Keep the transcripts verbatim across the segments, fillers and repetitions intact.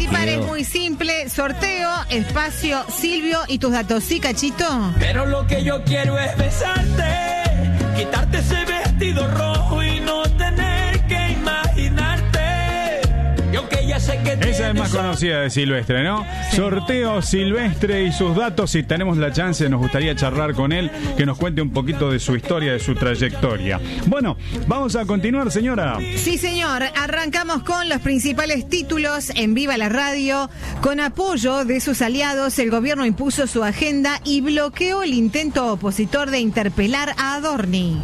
Impar es muy simple. Sorteo, espacio, Silvio y tus datos. ¿Sí, Cachito? Pero lo que yo quiero es besarte, quitarte ese vestido rojo y no tener que imaginarte. Yo que ya sé que esa es más conocida de Silvestre, ¿no? Sí. Sorteo Silvestre y sus datos. Si tenemos la chance, nos gustaría charlar con él, que nos cuente un poquito de su historia, de su trayectoria. Bueno, vamos a continuar, señora. Sí, señor. Arrancamos con los principales títulos en Viva la Radio. Con apoyo de sus aliados, el gobierno impuso su agenda y bloqueó el intento opositor de interpelar a Adorni.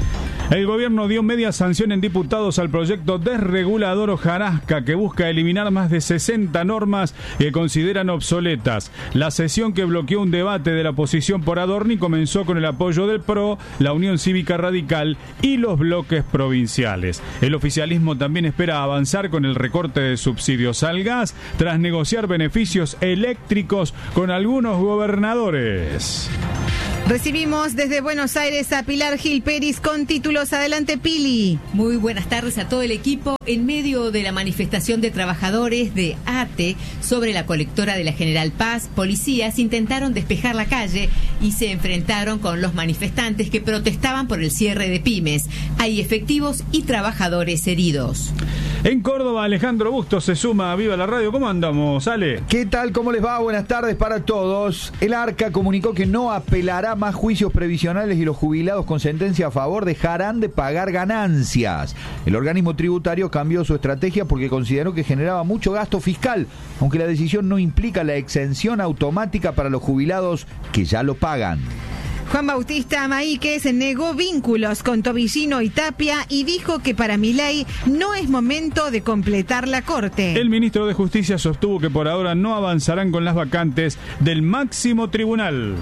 El gobierno dio media sanción en diputados al proyecto desregulador Hojarasca, que busca eliminar más de sesenta normas que consideran obsoletas. La sesión, que bloqueó un debate de la oposición por Adorni, comenzó con el apoyo del P R O, la Unión Cívica Radical y los bloques provinciales. El oficialismo también espera avanzar con el recorte de subsidios al gas, tras negociar beneficios eléctricos con algunos gobernadores. Recibimos desde Buenos Aires a Pilar Gil Peris con títulos. Adelante, Pili. Muy buenas tardes a todo el equipo. En medio de la manifestación de trabajadores de A T E sobre la colectora de la General Paz, policías intentaron despejar la calle y se enfrentaron con los manifestantes que protestaban por el cierre de pymes. Hay efectivos y trabajadores heridos. En Córdoba, Alejandro Bustos se suma a Viva la Radio. ¿Cómo andamos, Ale? ¿Qué tal? ¿Cómo les va? Buenas tardes para todos. El ARCA comunicó que no apelará más juicios previsionales y los jubilados con sentencia a favor dejarán de pagar ganancias. El organismo tributario cambió su estrategia porque consideró que generaba mucho gasto fiscal, aunque la decisión no implica la exención automática para los jubilados que ya lo pagan. Juan Bautista Maíquez negó vínculos con Tobillino y Tapia y dijo que para Milei no es momento de completar la corte. El ministro de Justicia sostuvo que por ahora no avanzarán con las vacantes del máximo tribunal.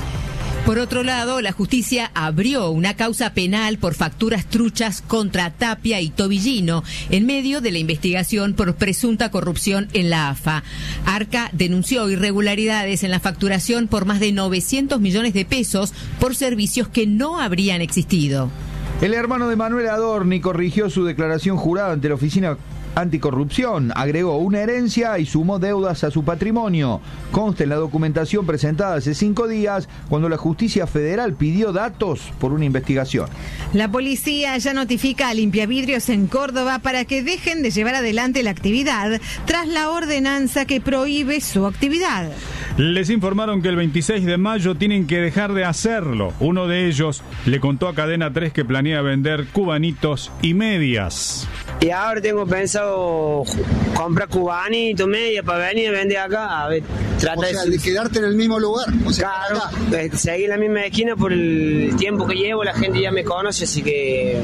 Por otro lado, la justicia abrió una causa penal por facturas truchas contra Tapia y Tobillino en medio de la investigación por presunta corrupción en la A F A. Arca denunció irregularidades en la facturación por más de novecientos millones de pesos por servicios que no habrían existido. El hermano de Manuel Adorni corrigió su declaración jurada ante la Oficina Anticorrupción, agregó una herencia y sumó deudas a su patrimonio. Consta en la documentación presentada hace cinco días cuando la justicia federal pidió datos por una investigación. La policía ya notifica a Limpiavidrios en Córdoba para que dejen de llevar adelante la actividad tras la ordenanza que prohíbe su actividad. Les informaron que el veintiséis de mayo tienen que dejar de hacerlo. Uno de ellos le contó a Cadena tres que planea vender cubanitos y medias. Y ahora tengo pensado comprar cubanitos, medias para venir a vender acá. A ver, trata o sea, de... de quedarte en el mismo lugar. O sea, claro, seguir en la misma esquina por el tiempo que llevo, la gente ya me conoce, así que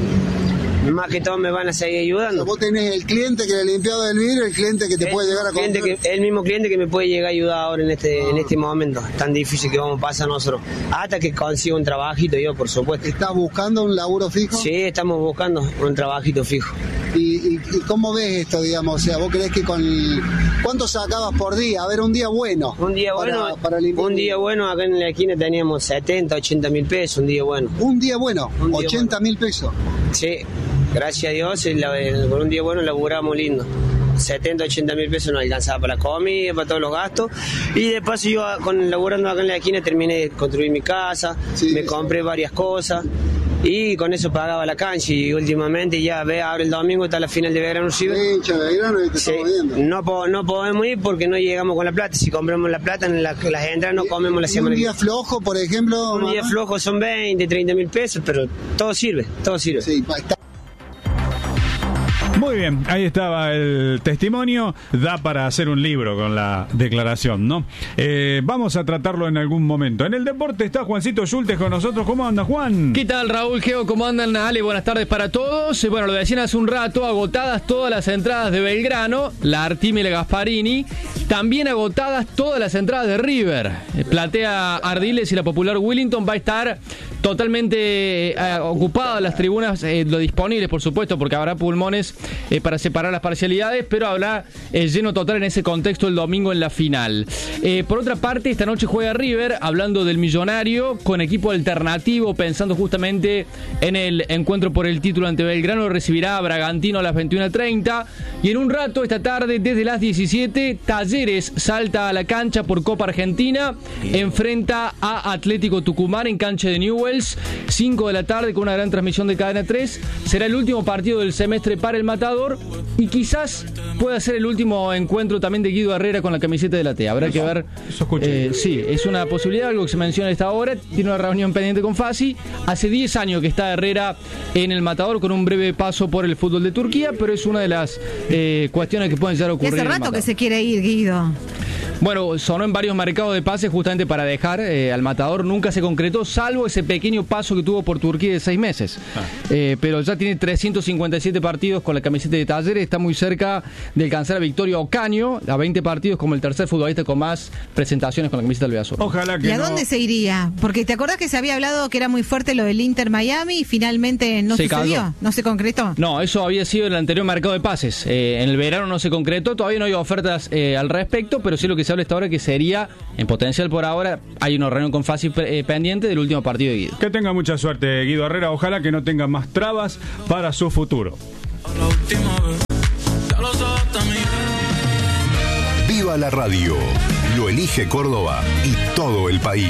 más que todo me van a seguir ayudando. O sea, vos tenés el cliente que le limpiaba el vidrio, el cliente que te el puede llegar a comprar. Que, el mismo cliente que me puede llegar a ayudar ahora en este ah. en este momento tan difícil que vamos a pasar nosotros. Hasta que consiga un trabajito yo, por supuesto. ¿Estás buscando un laburo fijo? Sí, estamos buscando un trabajito fijo. ¿Y, y, y cómo ves esto, digamos? O sea, ¿vos creés que con... ¿Cuánto sacabas por día? A ver, un día bueno. Un día para, bueno, para un día bueno, acá en la esquina teníamos setenta, ochenta mil pesos, un día bueno. ¿Un día bueno? Un día ochenta mil bueno. pesos. Sí, gracias a Dios, por un día bueno laburamos lindo. setenta, ochenta mil pesos no alcanzaba para la comida, para todos los gastos. Y de paso yo, con, laburando acá en la esquina, terminé de construir mi casa, sí, me sí. compré varias cosas. Y con eso pagaba la cancha y últimamente ya ve, ahora el domingo está la final de Belgrano River. Sí, Belgrano y te sí. estamos viendo. No, no podemos ir porque no llegamos con la plata. Si compramos la plata en la, las entradas no comemos la semana. ¿Un día flojo, por ejemplo? Un mamá? Día flojo son veinte, treinta mil pesos, pero todo sirve, todo sirve. Sí, está. Muy bien, ahí estaba el testimonio. Da para hacer un libro con la declaración, ¿no? Eh, vamos a tratarlo en algún momento. En el deporte está Juancito Yultes con nosotros. ¿Cómo anda, Juan? ¿Qué tal, Raúl Geo? ¿Cómo andan, Ale? Buenas tardes para todos. Bueno, lo decían hace un rato, agotadas todas las entradas de Belgrano, la Artime y la Gasparini. También agotadas todas las entradas de River. Platea Ardiles y la Popular Wellington va a estar totalmente eh, ocupadas las tribunas, eh, lo disponibles, por supuesto, porque habrá pulmones eh, para separar las parcialidades, pero habrá eh, lleno total en ese contexto el domingo en la final. Eh, por otra parte, esta noche juega River, hablando del millonario, con equipo alternativo, pensando justamente en el encuentro por el título ante Belgrano. Recibirá a Bragantino a las veintiuna treinta, y en un rato, esta tarde, desde las diecisiete, Talleres salta a la cancha por Copa Argentina, enfrenta a Atlético Tucumán en cancha de Newell's, cinco de la tarde, con una gran transmisión de Cadena tres. Será el último partido del semestre para el Matador, y quizás pueda ser el último encuentro también de Guido Herrera con la camiseta de la T. Habrá que ver. Eso escuché. Eh, sí, es una posibilidad, algo que se menciona a esta hora. Tiene una reunión pendiente con Fassi. Hace diez años que está Herrera en el Matador, con un breve paso por el fútbol de Turquía, pero es una de las eh, cuestiones que pueden llegar a ocurrir. Hace rato que se quiere ir, Guido. Bueno, sonó en varios mercados de pases justamente para dejar eh, al Matador. Nunca se concretó, salvo ese pequeño paso que tuvo por Turquía de seis meses. Ah. Eh, pero ya tiene trescientos cincuenta y siete partidos con la camiseta de Talleres. Está muy cerca de alcanzar a Victoria Ocaño, a veinte partidos, como el tercer futbolista con más presentaciones con la camiseta del Beazor. Ojalá que ¿Y a no... dónde se iría? Porque te acordás que se había hablado que era muy fuerte lo del Inter Miami y finalmente no se sucedió, cayó. no se concretó. No, eso había sido en el anterior mercado de pases. Eh, en el verano no se concretó, todavía no hay ofertas eh, al respecto, pero sí lo que se habla esta hora que sería en potencial por ahora. Hay una reunión con Fassi eh, pendiente del último partido de Guido. Que tenga mucha suerte Guido Herrera, ojalá que no tenga más trabas para su futuro. Viva la radio, lo elige Córdoba y todo el país.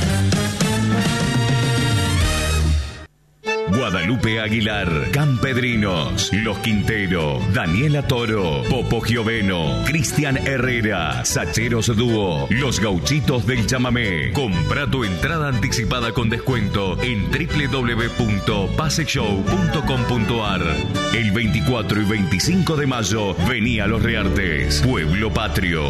Guadalupe Aguilar, Campedrinos, Los Quintero, Daniela Toro, Popo Gioveno, Cristian Herrera, Sacheros Dúo, Los Gauchitos del Chamamé. Compra tu entrada anticipada con descuento en doble u doble u doble u punto pase show punto com punto a r. El veinticuatro y veinticinco de mayo, vení a Los Reartes, Pueblo Patrio.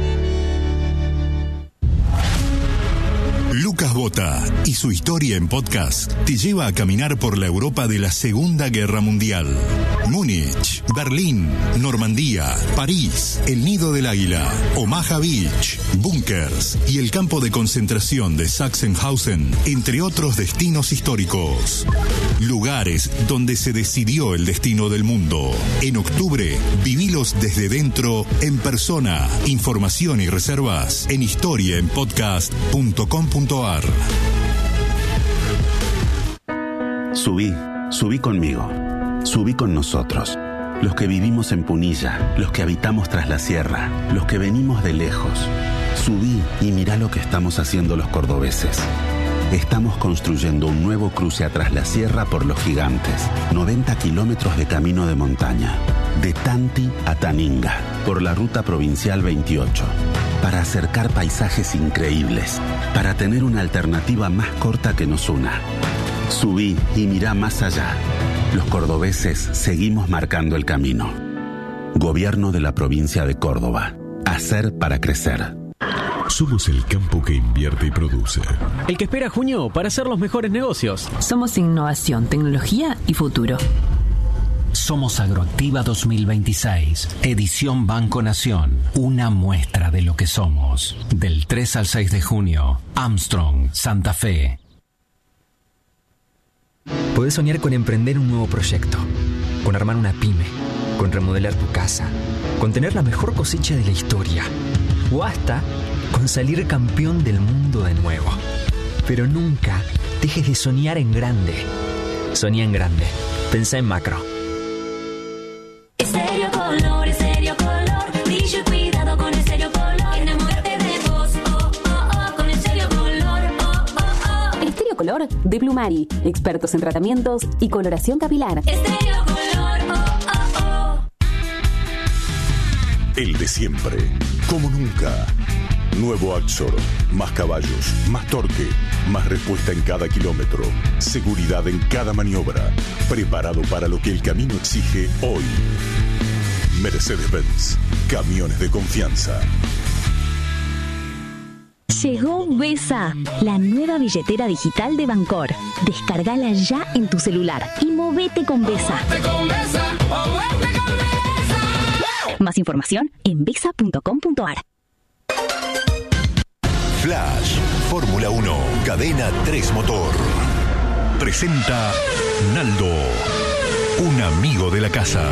Lucas Bota y su historia en podcast te lleva a caminar por la Europa de la Segunda Guerra Mundial. Múnich, Berlín, Normandía, París, el Nido del Águila, Omaha Beach, búnkers y el campo de concentración de Sachsenhausen, entre otros destinos históricos. Lugares donde se decidió el destino del mundo. En octubre, vivilos desde dentro, en persona. Información y reservas en historia en podcast punto com punto a r. Subí, subí conmigo, subí con nosotros, los que vivimos en Punilla, los que habitamos tras la sierra, los que venimos de lejos. Subí y mirá lo que estamos haciendo los cordobeses. Estamos construyendo un nuevo cruce atrás la sierra por los Gigantes, noventa kilómetros de camino de montaña, de Tanti a Taninga, por la ruta provincial veintiocho, para acercar paisajes increíbles, para tener una alternativa más corta que nos una. Subí y mirá más allá. Los cordobeses seguimos marcando el camino. Gobierno de la provincia de Córdoba. Hacer para crecer. Somos el campo que invierte y produce. El que espera junio para hacer los mejores negocios. Somos innovación, tecnología y futuro. Somos Agroactiva dos mil veintiséis, edición Banco Nación. Una muestra de lo que somos. Del tres al seis de junio, Armstrong, Santa Fe. Podés soñar con emprender un nuevo proyecto, con armar una pyme, con remodelar tu casa, con tener la mejor cosecha de la historia, o hasta con salir campeón del mundo de nuevo. Pero nunca dejes de soñar en grande. Soñá en grande. Pensá en macro. Estéreo Color, Estéreo Color, brillo y cuidado con Estéreo Color. Enamórate de vos, oh, oh, oh, con Estéreo Color, oh, oh, oh. Estéreo Color de Plumari, expertos en tratamientos y coloración capilar. Estéreo Color, oh, oh, oh. El de siempre, como nunca. Nuevo Axor, más caballos, más torque, más respuesta en cada kilómetro, seguridad en cada maniobra, preparado para lo que el camino exige hoy. Mercedes-Benz, camiones de confianza. Llegó Vesa, la nueva billetera digital de Bancor. Descárgala ya en tu celular y movete con Vesa. Más información en vesa punto com punto a r. Flash, Fórmula uno, Cadena tres Motor. presenta Naldo, un amigo de la casa.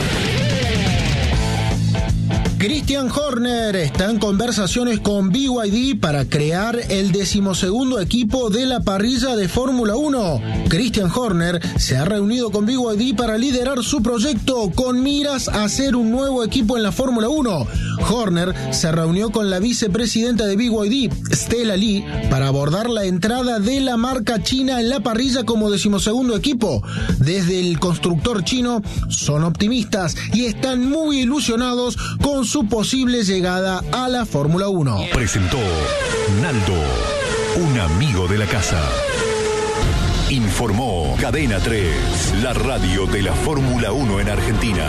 Christian Horner está en conversaciones con B Y D para crear el decimosegundo equipo de la parrilla de Fórmula uno. Christian Horner se ha reunido con B Y D para liderar su proyecto con miras a hacer un nuevo equipo en la Fórmula uno. Horner se reunió con la vicepresidenta de B Y D, Stella Lee, para abordar la entrada de la marca china en la parrilla como decimosegundo equipo. Desde el constructor chino son optimistas y están muy ilusionados con su posible llegada a la Fórmula uno. Presentó Naldo, un amigo de la casa. Informó Cadena tres, la radio de la Fórmula uno en Argentina.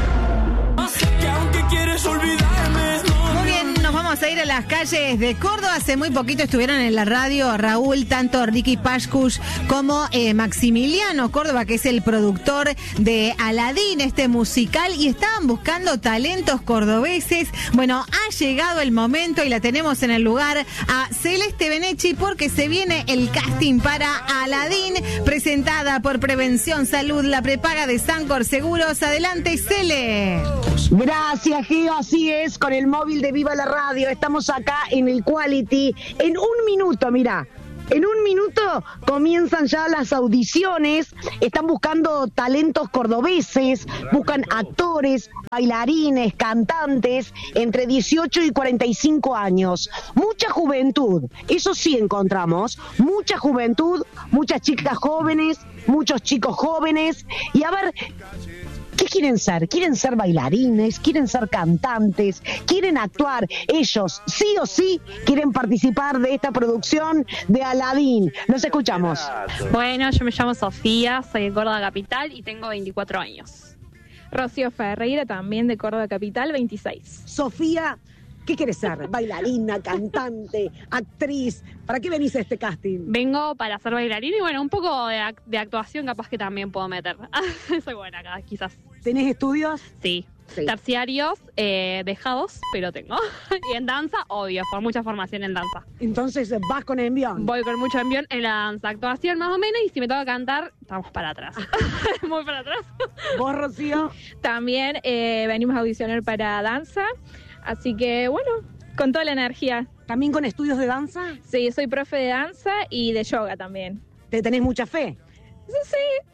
Que aunque quieres olvidarme, no, Muy bien, nos vamos a ir a las calles de Córdoba. Hace muy poquito estuvieron en la radio Raúl, tanto Ricky Pascuch como eh, Maximiliano Córdoba, que es el productor de Aladín, este musical, y estaban buscando talentos cordobeses. Bueno, ha llegado el momento y la tenemos en el lugar a Celeste Benechi, porque se viene el casting para Aladín, presentada por Prevención Salud, la prepaga de Sancor Seguros. Adelante, Cele. Gracias, Gio, así es, con el móvil de Viva la Radio. Estamos acá en el Quality. En un minuto, mira, en un minuto comienzan ya las audiciones. Están buscando talentos cordobeses, buscan actores, bailarines, cantantes, entre dieciocho y cuarenta y cinco años. Mucha juventud, eso sí encontramos, mucha juventud, muchas chicas jóvenes, muchos chicos jóvenes. Y a ver, ¿qué quieren ser? ¿Quieren ser bailarines? ¿Quieren ser cantantes? ¿Quieren actuar? Ellos, sí o sí, quieren participar de esta producción de Aladín. Los escuchamos. Bueno, yo me llamo Sofía, soy de Córdoba Capital y tengo veinticuatro años. Rocío Ferreira, también de Córdoba Capital, veintiséis. Sofía, ¿qué quieres ser? ¿Bailarina, cantante, actriz? ¿Para qué venís a este casting? Vengo para ser bailarina y bueno, un poco de, ac- de actuación capaz que también puedo meter. Soy buena acá, quizás. ¿Tenés estudios? Sí. Sí. Terciarios eh, dejados, pero tengo. Y en danza, obvio, por mucha formación en danza. Entonces, ¿vas con envión? Voy con mucho envión en la danza. Actuación más o menos, y si me toca cantar, estamos para atrás. Muy para atrás. ¿Vos, Rocío? También eh, venimos a audicionar para danza. Así que, bueno, con toda la energía. ¿También con estudios de danza? Sí, soy profe de danza y de yoga también. ¿Te tenés mucha fe? Sí,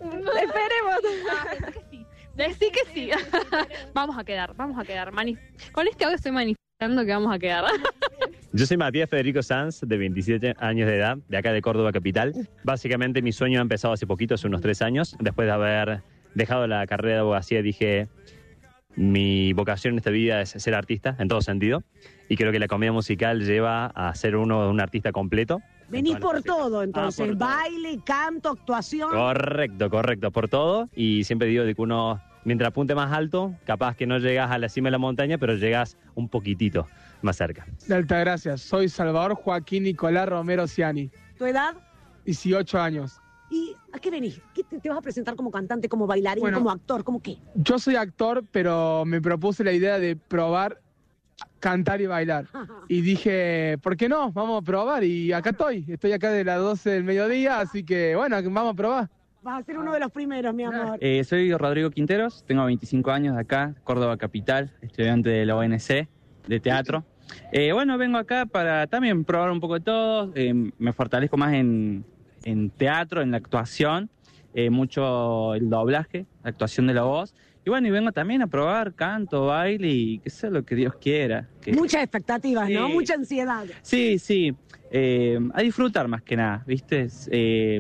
esperemos. Decí que sí. Vamos a quedar, vamos a quedar. Mani- Con este audio estoy manifestando que vamos a quedar. Yo soy Matías Federico Sanz, de veintisiete años de edad, de acá de Córdoba Capital. Básicamente mi sueño ha empezado hace poquito, hace unos tres años. Después de haber dejado la carrera de abogacía, dije, mi vocación en esta vida es ser artista, en todo sentido. Y creo que la comedia musical lleva a ser uno un artista completo. Venís por todo, entonces, Ah, por todo. baile, canto, actuación. Correcto, correcto, por todo. Y siempre digo de que uno, mientras apunte más alto, capaz que no llegas a la cima de la montaña, pero llegas un poquitito más cerca. De Altagracia, soy Salvador Joaquín Nicolás Romero Ciani, ¿Tu edad? dieciocho años. ¿Y a qué venís? ¿Qué te, te vas a presentar como cantante, como bailarín, Bueno. como actor, como qué? Yo soy actor, pero me propuse la idea de probar cantar y bailar. Y dije, ¿por qué no? Vamos a probar. Y acá estoy. Estoy acá de las doce del mediodía, así que bueno, vamos a probar. Vas a ser uno de los primeros, mi amor. Eh, soy Rodrigo Quinteros, tengo veinticinco años de acá, Córdoba Capital, estudiante de la O N C de teatro. Eh, bueno, vengo acá para también probar un poco de todo, eh, me fortalezco más en, en teatro, en la actuación, eh, mucho el doblaje, la actuación de la voz. Y bueno, y vengo también a probar canto, baile y que sea lo que Dios quiera. Que... Muchas expectativas, ¿no? Sí. Mucha ansiedad. Sí, sí, eh, a disfrutar más que nada, ¿viste? Eh,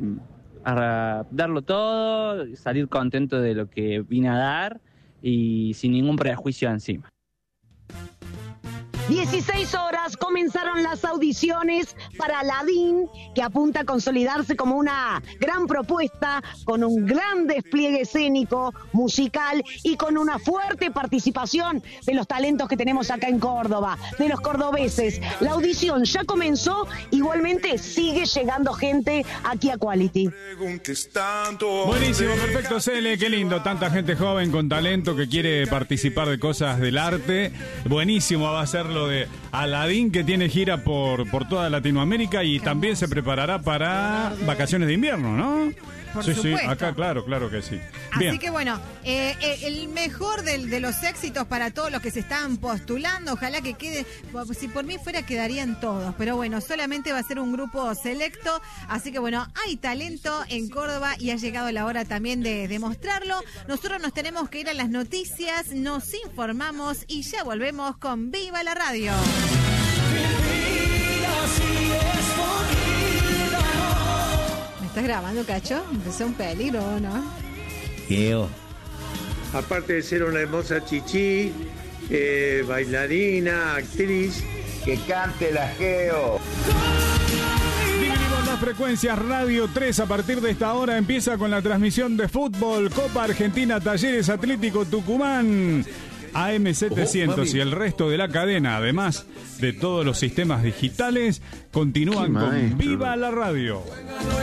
a darlo todo, salir contento de lo que vine a dar y sin ningún prejuicio encima. dieciséis horas comenzaron las audiciones para Aladín, que apunta a consolidarse como una gran propuesta, con un gran despliegue escénico, musical y con una fuerte participación de los talentos que tenemos acá en Córdoba, de los cordobeses. La audición ya comenzó, igualmente sigue llegando gente aquí a Quality. Buenísimo, perfecto, Cele, qué lindo, tanta gente joven con talento que quiere participar de cosas del arte. Buenísimo va a ser lo de Aladín, que tiene gira por, por toda Latinoamérica y Qué también hermoso. Se preparará para vacaciones de invierno, ¿no? Por sí, supuesto. sí, acá claro, claro que sí. Así Bien. que bueno, eh, eh, el mejor del, de los éxitos para todos los que se están postulando, ojalá que quede, si por mí fuera quedarían todos, pero bueno, solamente va a ser un grupo selecto, así que bueno, hay talento en Córdoba y ha llegado la hora también de demostrarlo. Nosotros nos tenemos que ir a las noticias, nos informamos y ya volvemos con Viva la Radio. ¿Estás grabando, Cacho? Es un peligro, ¿no? Geo. Aparte de ser una hermosa chichi, eh, bailarina, actriz, que cante la Geo. Dividimos las frecuencias. Radio tres a partir de esta hora empieza con la transmisión de fútbol. Copa Argentina, Talleres Atlético Tucumán. A M setecientos oh, y el resto de la cadena, además de todos los sistemas digitales, continúan con Viva la Radio.